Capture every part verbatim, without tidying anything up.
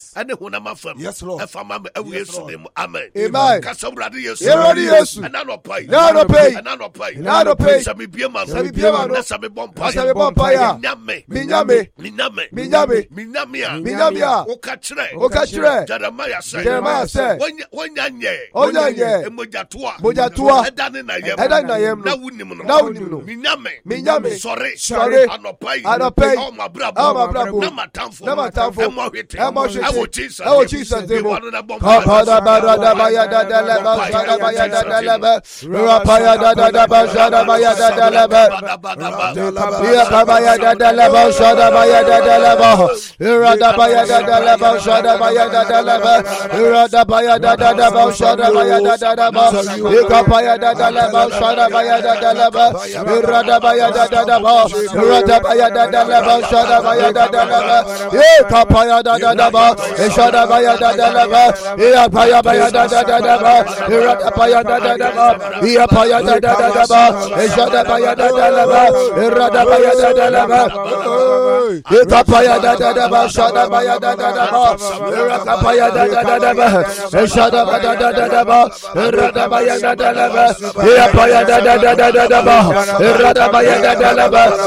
Yes. And the Hunama family. Yes, Lord. And Famama, and Yes, we Lord. Amen. Amen. Kasabradi Yesu. Erodi Yesu. And I pay. Nano pay. And I pay. Nano pay. Sami Biema. Sami Biema. Sami Bompa. Sami Bompa. Minyame. Minyame. Minyame. Minyame. Minyamia. Minyamia. Okachre. Okachre. Jeremiah said. Jeremiah said. Wonyanye. Onyanye. Emojatua. Mojatua. Edani na yem. Edani na yem. Na wunim no. Na wunim no. Minyame. Minyame. Sorry. Sorry. Anopai. Anopai. Oh my brabo. Oh my brabo. Na matamfo. Na matamfo. Emo hwete. Emo hwete. Awo Jesus. Awo Jesus demo. Kapada barada baya da da la ba shada baya da da la ba. Rapaya da da da ba shada baya da da la ba. Ya baya da da la ba shada baya da da la ba. Irada baya da da la ba shada baya da da la ba. Irada baya da da da ba shada baya da da la ba. Ika baya da da la ba shada baya da da la ba. Irada baya da da da ba. Irada baya da da la ba shada baya da da la ba. Ika baya da da da ba. Shada baya da da la ba. Ika baya baya da da da da ba. Irada baya da da da ba. Ika baya da da da da ba. Shada baya da da la ba. Irada baya da da la ba. Ika baya da da da ba. Shada baya da da da ba. Irada baya da da da da ba. Shada baya da da da ba. Irada baya da da la ba. Ika baya da da da da da ba. Irada baya da da la ba.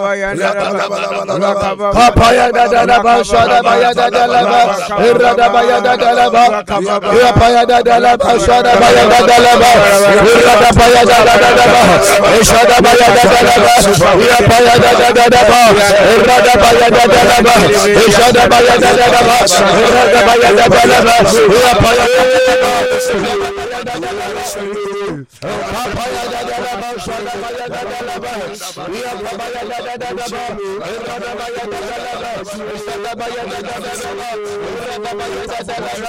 Kapaya da da da ba. Shada baya da da la ba. Irada baya da da la ba. Ika baya da da la ba. Shada baya da da la ba. Irada baya da da da ba. Shada baya da da la ba. Ika baya da da da ba. Irada baya da da la ba. Shada baya da da ba. Irada baya da da la ba. Ika baya da da ba. Kapaya da da la ba. Shada baya da da la ba. Ika baya da da da ba. Irada baya da da la ba. Shada baya da da la ba. Irada baya da da la ba.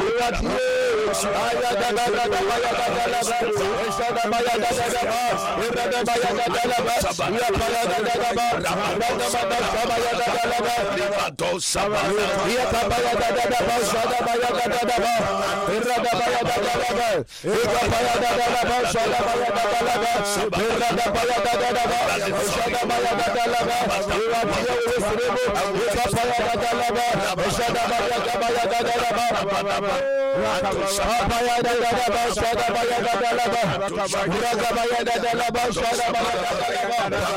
Aya da da da baya da da la ba. Shada baya da da ba. Irada baya da da la ba. Ika baya da da ba. Irada baya da da la ba. Ika baya da da ba. Shada baya da da ba. Irada baya da da la ba. Ika baya da da la ba. Shada baya da da la ba. Irada baya da da ba. Shada baya da da la ba. Irada Ika baya da da la ba. Shada baya da baya da da la ba. Baya da da ba. Shada baya da da la ba. Irada baya da da la ba. Shada baya da da la ba.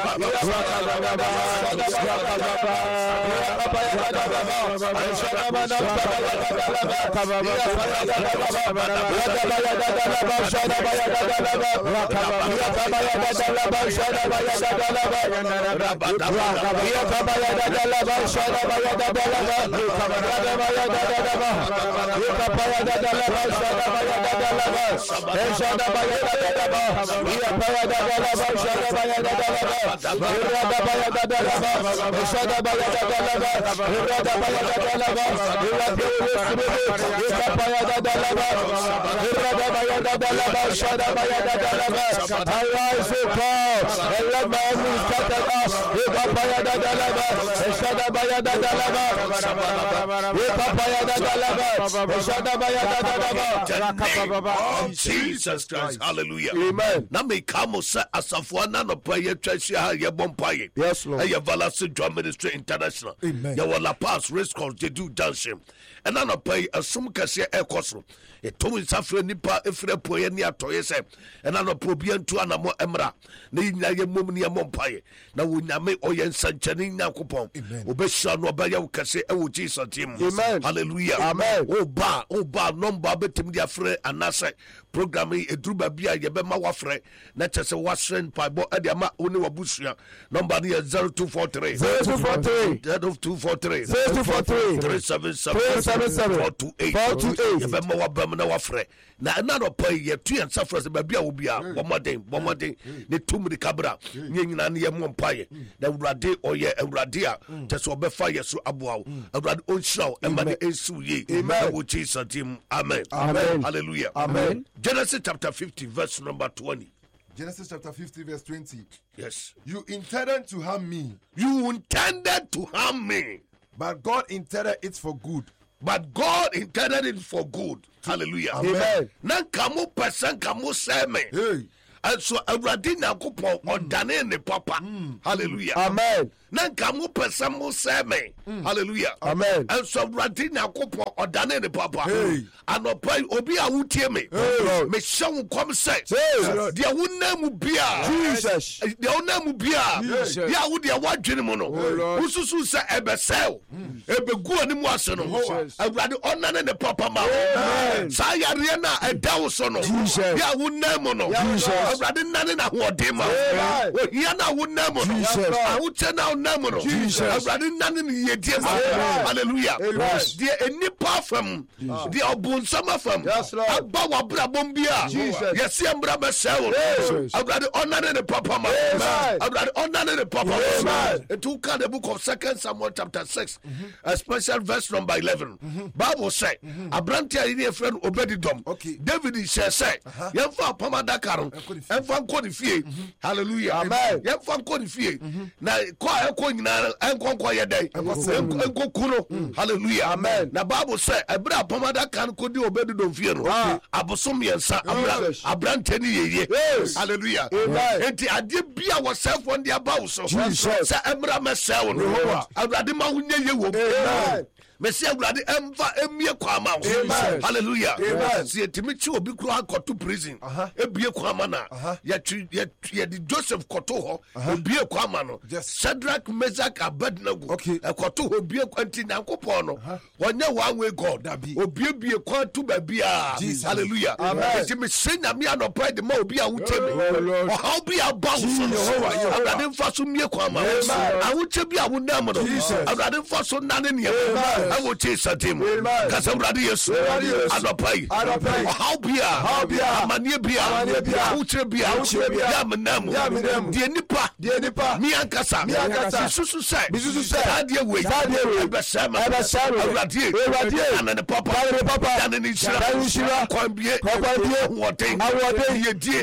Jesus Christ, hallelujah. Amen. Na me kamo sa asafo na no pa ye twahia ha ye bompaye. Yes, Lord. E ye Valasi Drum Ministry International. Amen. Ye wala pass race course they do dancing. And na no pa ye asum kase e koso. E tomu safre nipa efre poye ni atoye se. And na no probia ntu anamo emra. Na nya ye mom ni bompaye. Na wonyame oye nsanchani nyakopon. Obesha no ba ye kase e wo Jesus team. Amen. Hallelujah. Amen. Oba oba number betim dia frɛ anase program yi edruba bia ye be ma wafrɛ na kyese wasren paibo e dia ma oni wabusua number ni zero two four three zero two four three zero two four three zero two four three three seven seven three seven seven four two eight four two eight ye be ma wabam na wafrɛ na na no pay ye tu en safrɛ se ba bia wo bia bomoden bomoden ne tumri kabra nye nyina ne ye mo mpaye na awurade oye awurade a kyese obefa ye so aboa awurade onhyiraw e ma ne ensu ye wo Jesus team. Amen. Amen. Hallelujah. Amen. Genesis chapter fifty, verse number twenty. Genesis chapter fifty, verse twenty. Yes. You intended to harm me, You intended to harm me, but God intended it for good. but God intended it for good. Hallelujah. Amen. Nan kamu person kamu say me. Hey. ɛnso awurade nyankopɔn ɔdane ne papa. Hallelujah. Amen. Na nka mo pɛ sɛ mo sɛ me. Hallelujah. Amen. Ɛnso awurade nyankopɔn ɔdane ne papa. Anɔpa yi obi a wotie me. Mehyɛ wo nkɔm sɛ deɛ wonam mu bia. Jesus. Deɛ wonam mu bia. Deɛ wo deɛ woadwene mu no. Wosusu sɛ ɛbɛsɛw. Ɛbɛgu ani mu ase no. Awurade ɔnane ne papa ma wo. Saa yareɛ no a ɛda wo so no. Deɛ wonam mu no. Awurade nane na hoɔden ma wo. Ohia na wonam mu no. Ahokyɛ na wonam mu no. Awurade nane ne yɛdie ma wo. Hallelujah. Deɛ enipa afam. Deɛ ɔbonsam afam. Aba w'abrabɔ bi a. Yɛsi mbra bɛsɛ wo. Awurade ɔnane ne papa ma wo. Awurade ɔnane ne papa ma wo. It will come the book of Second Samuel chapter six, a special verse number eleven. Bible say, Abrantia in a friend Obedidom. David shall say, Yamfa Pamadakar, and Fan Codifie. Hallelujah. Amen. Yamfa Codifie. Now, Kwa Koina and Conquaya Day, and Kuno. Hallelujah. Amen. The Bible say, Abra Pamadakan could do Obedidom Fiano. Abosomian Sa Abranteni. Hallelujah. Amen. And the idea be ourselves when they are about so. Jesus. Emra Messiah, Awurade ma wo nye ye wo. Amen. Messiah Awurade emfa emie kwama wo. Hallelujah. Sie timi chi obi kro akoto prison. Ebie kwama na. Ya ya di Joseph koto ho. Ebie kwama no. Shadrach, Meshach, Abednego. Ekoto ho bie kwanti Nyankopon no. Wonye one way God. Obie bie kwantu ba bia. Hallelujah. Enti me senya me anopa de ma obi a wutemi. O how be about so. Awurade mfa so mie kwama. Awuche bi a wonam no. Awurade mfa so nane ne. I will chase a team. Because I'm ready. Yes, I don't pay. I don't pay. How be a mania be a utre be a yamanam, yamanam, dear Nipa, dear Nipa, Miankasa, Miankasa, Susu say, Susu say, Adia way, Adia, Basama, Basama, Radia, Radia, and the Papa, Papa, and the Nishira, Quambia, Quambia, what thing, I want a year, dear,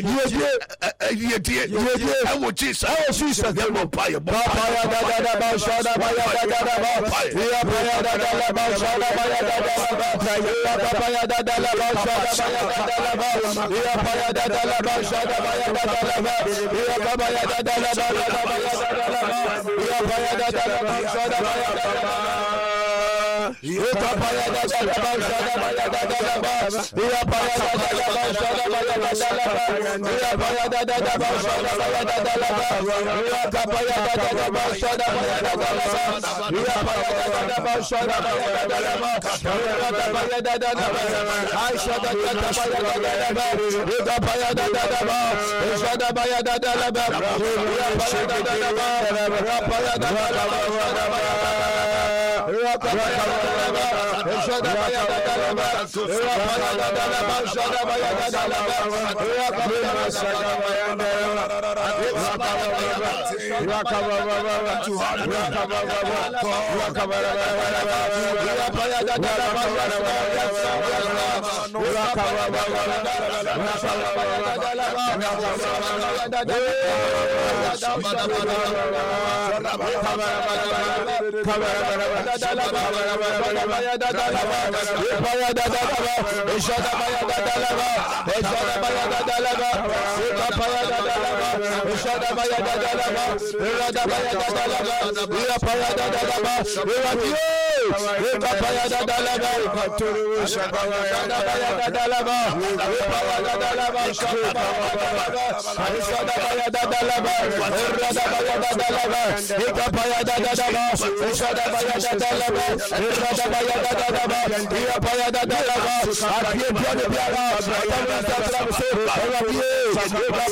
dear, dear, dear, I will chase. I will chase a devil pie, Papa, Shada, Paya, La bashada baya da da la baya da da la baya da da la bashada baya da da la baya baya da da la baya da da la bashada baya da da la Ita baya da da la bashada baya da da la Ita baya da da la bashada baya da da la Ita baya da da la bashada baya da da la Ita baya da da la bashada baya da da la Ita baya da da la bashada